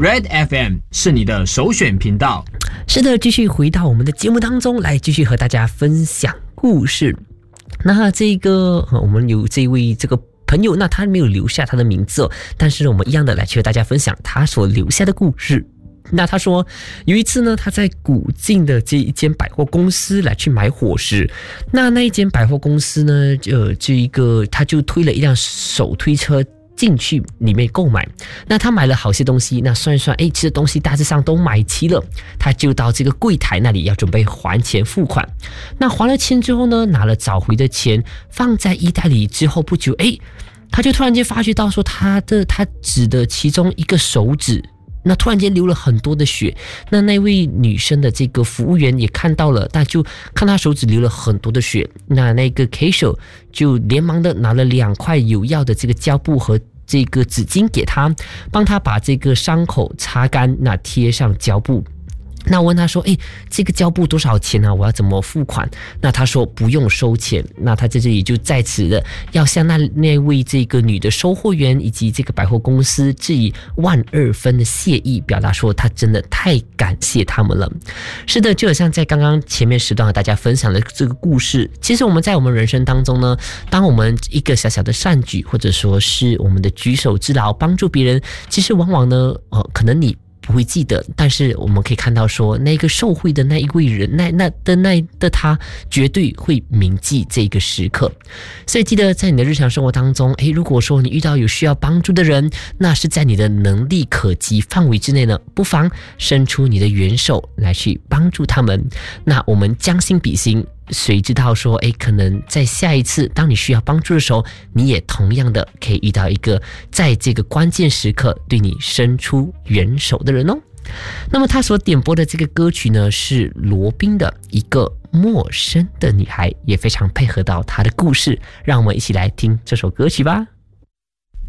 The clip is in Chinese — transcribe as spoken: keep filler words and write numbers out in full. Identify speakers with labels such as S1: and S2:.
S1: Red F M 是你的首选频道。
S2: 是的，继续回到我们的节目当中来，继续和大家分享故事。那这个我们有这位这个朋友，那他没有留下他的名字哦，但是我们一样的来去和大家分享他所留下的故事。那他说有一次呢，他在古晋的这一间百货公司来去买伙食，那那一间百货公司呢，呃，这一个他就推了一辆手推车进去里面购买。那他买了好些东西，那算一算，哎，其实东西大致上都买齐了，他就到这个柜台那里要准备还钱付款。那还了钱之后呢，拿了找回的钱放在衣袋里之后不久，哎，他就突然间发觉到说他的他指的其中一个手指，那突然间流了很多的血。那那位女生的这个服务员也看到了，那就看她手指流了很多的血，那那个 cashier 就连忙的拿了两块有药的这个胶布和这个纸巾给她，帮她把这个伤口擦干，那贴上胶布。那我问他说，诶，这个胶布多少钱啊？我要怎么付款？那他说不用收钱。那他在这里就在此的要向那那位这个女的售货员以及这个百货公司致以万二分的谢意，表达说他真的太感谢他们了。是的，就好像在刚刚前面时段和大家分享的这个故事，其实我们在我们人生当中呢，当我们一个小小的善举，或者说是我们的举手之劳帮助别人，其实往往呢，呃，可能你不会记得，但是我们可以看到说，那个受惠的那一位人，那那的那的他绝对会铭记这个时刻。所以记得在你的日常生活当中，诶，如果说你遇到有需要帮助的人，那是在你的能力可及范围之内呢，不妨伸出你的援手来去帮助他们。那我们将心比心，谁知道说，诶，可能在下一次当你需要帮助的时候，你也同样的可以遇到一个在这个关键时刻对你伸出援手的人哦。那么他所点播的这个歌曲呢，是罗宾的一个陌生的女孩，也非常配合到他的故事，让我们一起来听这首歌曲吧。